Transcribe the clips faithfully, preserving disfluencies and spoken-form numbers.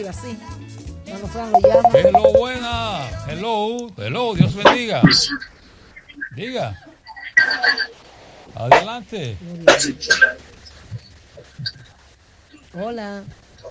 ahora sí. Hermano Fran lo llama. Hello, buena. Hello, hello, Dios bendiga. Diga. Adelante. Hola.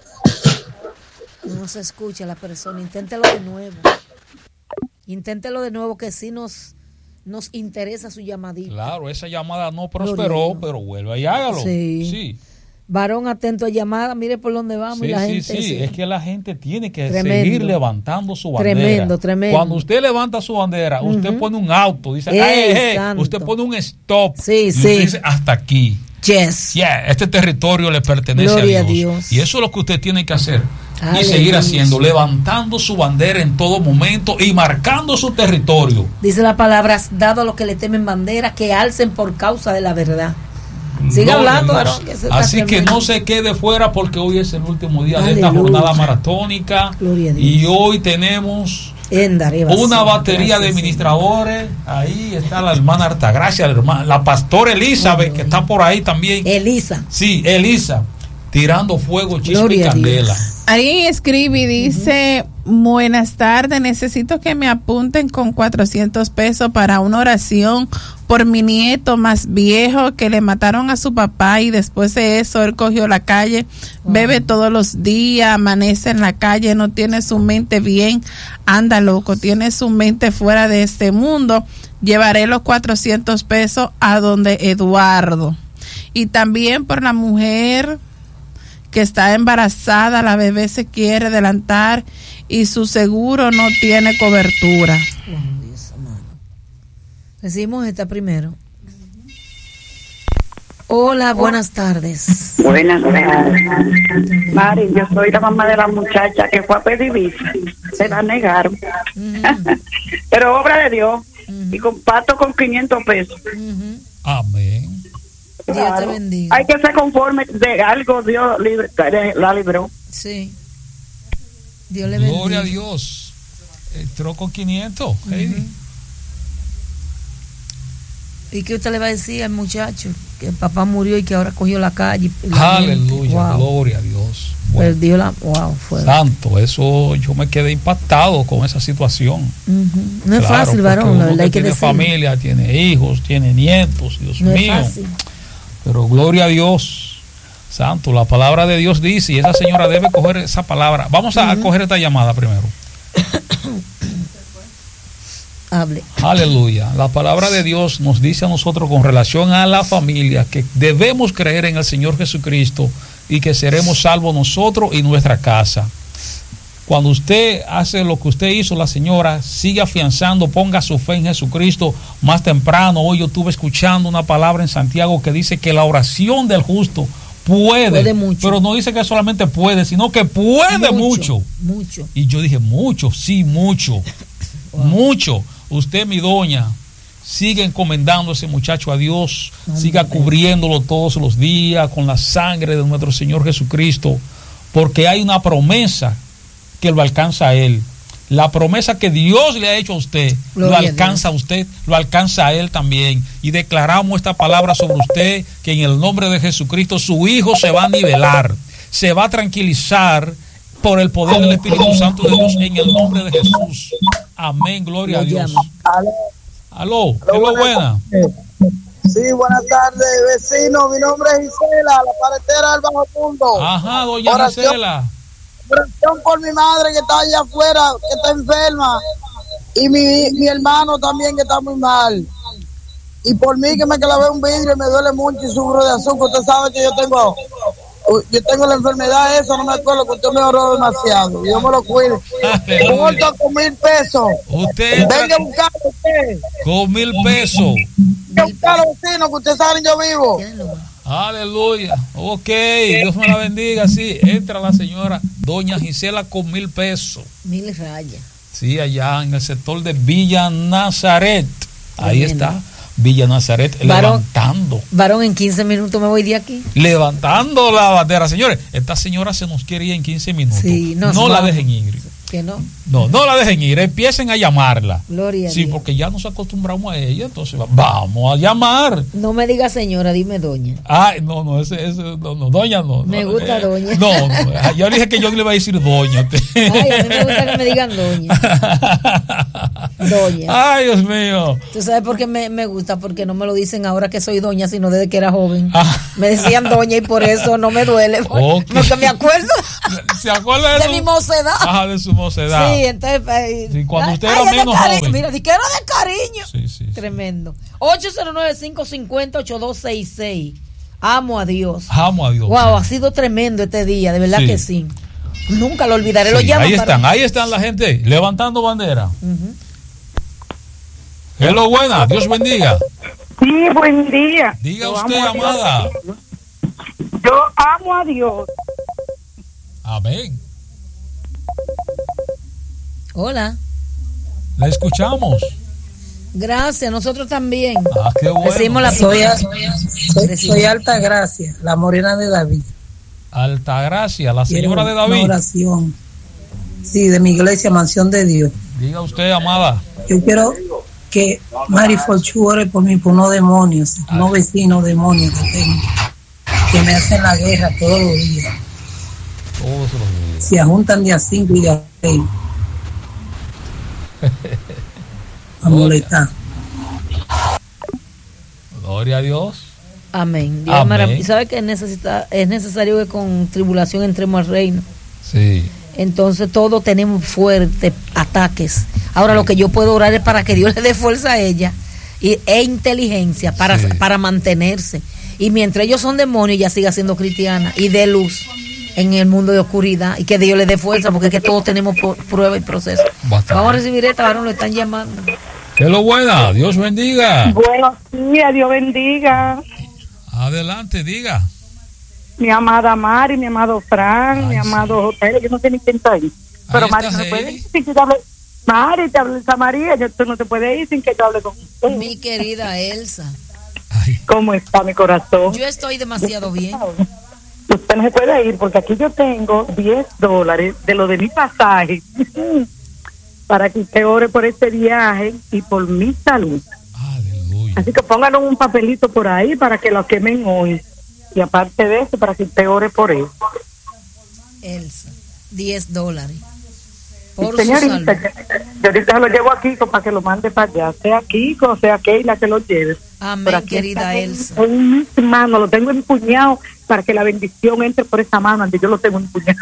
No se escucha la persona. Inténtelo de nuevo. Inténtelo de nuevo que sí nos, nos interesa su llamadita. Claro, esa llamada no prosperó, no, pero vuelva y hágalo. Sí. sí. Varón atento a llamada, mire por dónde vamos. Sí, y la sí, gente, sí, sí, es que la gente tiene que tremendo. seguir levantando su bandera. Tremendo, tremendo. Cuando usted levanta su bandera, uh-huh. usted pone un auto, dice, hey, hey, hey, usted pone un stop. Sí, y sí. dice, hasta aquí. Yes. Yeah, este territorio le pertenece Gloria a Dios. a Dios. Y eso es lo que usted tiene que hacer. Aleluya. Y seguir haciendo, levantando su bandera en todo momento y marcando su territorio. Dice la palabra, dado a los que le temen bandera, que alcen por causa de la verdad. Siga no, hablando, no, Aaron, que así que no se quede fuera porque hoy es el último día Aleluya. de esta jornada maratónica. Gloria a Dios. Y hoy tenemos una batería de ministradores. Ahí está la hermana Artagracia, la, hermana, la pastora Elizabeth, que está por ahí también. Elisa. Sí, Elisa, tirando fuego, chispa y candela. Alguien escribe y dice, uh-huh. buenas tardes, necesito que me apunten con cuatrocientos pesos para una oración por mi nieto más viejo que le mataron a su papá y después de eso él cogió la calle, wow. bebe todos los días, amanece en la calle, no tiene su mente bien, anda loco, tiene su mente fuera de este mundo. Llevaré los cuatrocientos pesos a donde Eduardo. Y también por la mujer que está embarazada, la bebé se quiere adelantar y su seguro no tiene cobertura. Decimos esta primero. Hola, buenas tardes. Buenas tardes. Mari, yo soy la mamá de la muchacha que fue a pedir visa. Se la negaron. Uh-huh. Pero obra de Dios. Uh-huh. Y comparto con quinientos pesos. Uh-huh. Amén. Claro. Dios te bendiga. Hay que ser conforme de algo, Dios libre, la libró. Sí. Dios le bendiga. Gloria a Dios. Entró con quinientos. Uh-huh. Hey. ¿Y qué usted le va a decir al muchacho? Que el papá murió y que ahora cogió la calle. La Aleluya, wow. Gloria a Dios. Bueno, perdió la. Wow, fue. Santo, eso yo me quedé impactado con esa situación. Uh-huh. No es claro, fácil, varón, la verdad hay que tiene decir. familia, tiene hijos, tiene nietos, Dios no mío. Es fácil. Pero gloria a Dios. Santo, la palabra de Dios dice, y esa señora debe coger esa palabra. Vamos a uh-huh. coger esta llamada primero. Hable. Aleluya. La palabra de Dios nos dice a nosotros con relación a la familia que debemos creer en el Señor Jesucristo y que seremos salvos nosotros y nuestra casa. Cuando usted hace lo que usted hizo, la señora, sigue afianzando, ponga su fe en Jesucristo. Más temprano, hoy yo estuve escuchando una palabra en Santiago que dice que la oración del justo puede, puede mucho. Pero no dice que solamente puede, sino que puede mucho. Mucho. mucho. Y yo dije, mucho, sí, mucho. Wow. Mucho. Usted, mi doña, sigue encomendando a ese muchacho a Dios, Amén. Siga cubriéndolo todos los días con la sangre de nuestro Señor Jesucristo, porque hay una promesa que lo alcanza a él. La promesa que Dios le ha hecho a usted, Gloria lo alcanza a, a usted, lo alcanza a él también. Y declaramos esta palabra sobre usted, que en el nombre de Jesucristo su hijo se va a nivelar, se va a tranquilizar por el poder del Espíritu Santo de Dios en el nombre de Jesús. Amén, gloria a Dios. Aló. Aló, ¿qué es lo buena? Sí, buenas tardes, vecino. Mi nombre es Gisela, la paletera del Bajo Mundo. Ajá, doña oración, Gisela. Oración por mi madre que está allá afuera, que está enferma. Y mi, mi hermano también que está muy mal. Y por mí que me clavé un vidrio y me duele mucho y sufro de azúcar. Usted sabe que yo tengo... Yo tengo la enfermedad esa, no me acuerdo que usted me oró demasiado. Yo me lo cuido. Corto con mil pesos. Usted venga a buscarlo usted. Con mil pesos. Venga a buscar a los vecinos que usted sabe yo vivo. Aleluya. Ok, Dios me la bendiga. Sí, entra la señora doña Gisela con mil pesos. Mil rayas. Sí, allá en el sector de Villa Nazaret. Ahí Amén. Está. Villa Nazaret, varón, levantando. Varón, en quince minutos me voy de aquí. Levantando la bandera. Señores, esta señora se nos quiere ir en quince minutos. Sí, no la dejen ir. Que no. No, no la dejen ir, empiecen a llamarla. Gloria a Sí, Dios. porque ya nos acostumbramos a ella, entonces va- vamos a llamar. No me diga señora, dime doña. Ay, no, no, ese, ese, no, no, doña no. Me no, gusta eh, doña. No, no, yo le dije que yo le iba a decir doña. Ay, a mí me gusta que me digan doña. Doña. Ay, Dios mío. ¿Tú sabes por qué me, me gusta? Porque no me lo dicen ahora que soy doña, sino desde que era joven. Ah. Me decían doña y por eso no me duele. Ok. Porque me acuerdo ¿Se acuerda de, de su, mi mocedad. Ajá, de su mocedad? Sí, entonces. eh, Sí, cuando ay, usted ay, era es de menos cari- joven. Mira, di que era de cariño. Sí, sí, sí. Tremendo. ocho cero nueve, cinco cinco cero, ocho dos seis seis. Amo a Dios. Amo a Dios. Wow, ha sido tremendo este día, de verdad Sí. que sí. Nunca lo olvidaré. Lo Sí, llamo ahí para- están, ahí están la gente levantando bandera. Ujú. Hello, buena, Dios bendiga. Sí, buen día. Diga Yo usted, amo a Dios. amada. Yo amo a Dios. Amén. Hola. La escuchamos. Gracias, nosotros también. Ah, qué bueno. Decimos la Soy, primera. soy, soy Alta Gracia, la morena de David. Altagracia, la Quiero señora de una David. oración. Sí, de mi iglesia, Mansión de Dios. Diga usted, amada. Yo quiero que Mari Forchu ore por mí, por unos demonios, unos vecinos demonios que tengo, que me hacen la guerra todos los días. Todos los días. Se juntan de a cinco y de a seis. A molestar. Gloria a Dios. Amén. Dios Amén. marav- ¿Y sabe que necesita, es necesario que con tribulación entremos al reino? Sí. Entonces todos tenemos fuertes ataques. Ahora lo que yo puedo orar es para que Dios le dé fuerza a ella y, e inteligencia para, Sí. para mantenerse. Y mientras ellos son demonios, ella siga siendo cristiana y dé luz en el mundo de oscuridad y que Dios le dé fuerza porque es que todos tenemos por- prueba y proceso. Bastante. Vamos a recibir esta, ahora lo están llamando. Hello, buena, Dios bendiga. Buenos días, Dios bendiga. Adelante, diga. Mi amada Mari, mi amado Fran, Ay, mi sí. amado José, yo no sé ni quién está ahí. Pero Ahí Mari está no se puede Heidi. ir sin que yo hable. Mari, te habla Elsa María, yo, tú no te puedes ir sin que yo hable con usted. Mi querida Elsa, Ay, ¿Cómo está mi corazón? yo estoy demasiado bien. Usted no se puede ir porque aquí yo tengo diez dólares de lo de mi pasaje para que usted ore por este viaje y por mi salud. aleluya. Así que pónganlo un papelito por ahí para que lo quemen hoy. Y aparte de eso, para que usted ore por él. Elsa, diez dólares. Y Por su señorita, salud. yo ahorita se lo llevo a Kiko para que lo mande para allá. Sea Kiko, sea Keila que lo lleve. Amén, Pero aquí querida está en- Elsa. En mis manos, lo tengo empuñado para que la bendición entre por esa mano donde yo lo tengo empuñado.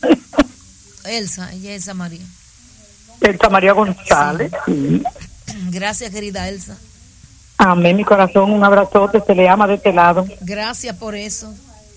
Elsa, ella es Elsa María. Elsa María González. Sí. Gracias, querida Elsa. Amén, mi corazón, un abrazote, se le ama de este lado. Gracias por eso.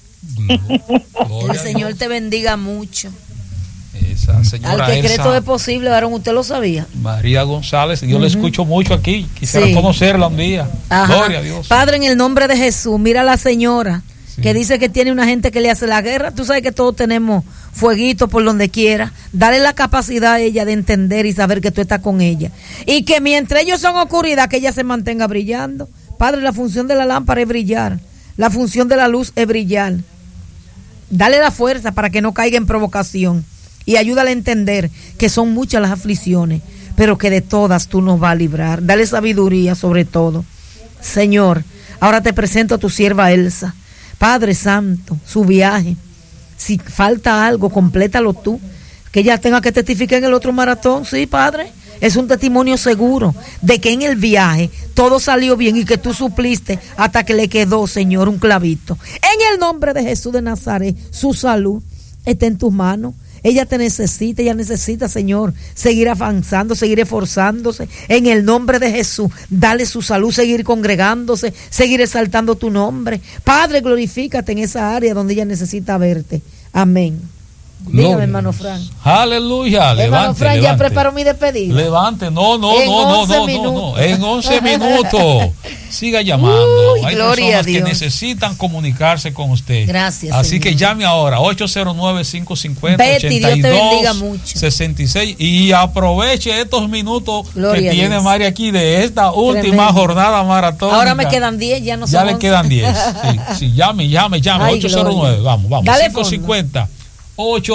Gloria El a Señor Dios. te bendiga mucho. Esa señora Al que cree Elsa todo es posible, varón, usted lo sabía. María González, yo la escucho mucho aquí. Quisiera Sí. conocerla un día. Ajá. Gloria a Dios. Padre, en el nombre de Jesús, mira a la señora Sí. que dice que tiene una gente que le hace la guerra. Tú sabes que todos tenemos fueguito por donde quiera. Dale la capacidad a ella de entender y saber que tú estás con ella. Y que mientras ellos son oscuridad, que ella se mantenga brillando. Padre, la función de la lámpara es brillar. La función de la luz es brillar. Dale la fuerza para que no caiga en provocación. Y ayúdale a entender que son muchas las aflicciones, pero que de todas tú nos vas a librar. Dale sabiduría sobre todo. Señor, ahora te presento a tu sierva Elsa. Padre Santo, su viaje. Si falta algo, complétalo tú. Que ella tenga que testificar en el otro maratón. Sí, Padre. Es un testimonio seguro de que en el viaje todo salió bien y que tú supliste hasta que le quedó, Señor, un clavito. En el nombre de Jesús de Nazaret, su salud está en tus manos. Ella te necesita, ella necesita, Señor, seguir avanzando, seguir esforzándose. En el nombre de Jesús, dale su salud, seguir congregándose, seguir exaltando tu nombre. Padre, glorifícate en esa área donde ella necesita verte. Amén. Gloria Dígame, a hermano Dios. Frank. Aleluya. Hermano Levante, Frank, ya levante. preparó mi despedida. Levante, no, no, En no, no, once no, no, minutos. no, en once minutos. Siga llamando. Uy, Hay gloria a personas que Dios. necesitan comunicarse con usted. Gracias, Así Señor. que llame ahora, ocho cero nueve, cinco cinco cero, Betty, ochenta y Dios te bendiga dos mucho. sesenta y seis y aproveche estos minutos Gloria a que tiene Dios. María aquí de esta última Tremendo. jornada maratónica. Ahora me quedan diez, ya no son Ya le once. quedan diez. Sí, sí, llame, llame, llame. Ay, ocho cero nueve, gloria. vamos, vamos. Dale cinco cincuenta, ocho